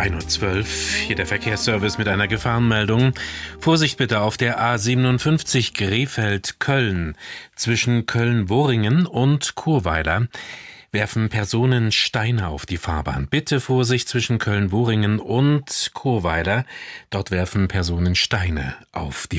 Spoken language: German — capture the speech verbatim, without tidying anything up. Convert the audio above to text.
ein Uhr zwölf, hier der Verkehrsservice mit einer Gefahrenmeldung. Vorsicht bitte auf der A siebenundfünfzig Krefeld-Köln. Zwischen Köln-Worringen und Churweiler werfen Personen Steine auf die Fahrbahn. Bitte Vorsicht zwischen Köln-Worringen und Churweiler. Dort werfen Personen Steine auf die